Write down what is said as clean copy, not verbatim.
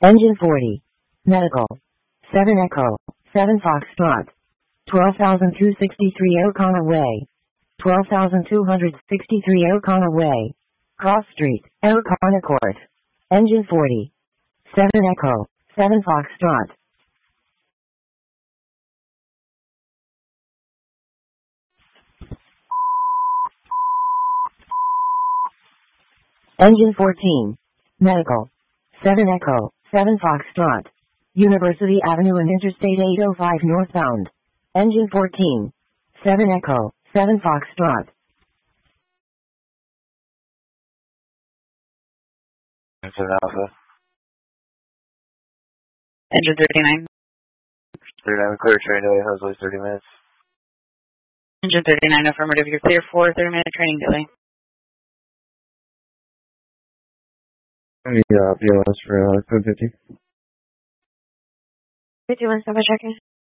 Engine 40. Medical. 7 Echo. 7 Foxtrot. 12,263 O'Connor Way. 12,263 O'Connor Way. Cross Street, O'Connor Court. Engine 40. 7 Echo. 7 Foxtrot. Engine 14. Medical. 7 Echo. 7 Foxtrot. University Avenue and Interstate 805 northbound. Engine 14. 7 Echo. 7 Foxtrot. Engine Alpha. Engine 39. 39, clear train delay, Hosley, 30 minutes. Engine 39, affirmative. You're clear for 30-minute training delay. BLS for code 50. 51, stop by check-in.